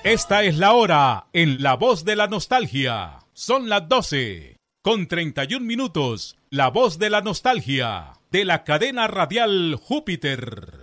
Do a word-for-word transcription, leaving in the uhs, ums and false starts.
Esta es la hora en La Voz de la Nostalgia. Son las doce con treinta y un minutos. La Voz de la Nostalgia de la cadena radial Júpiter.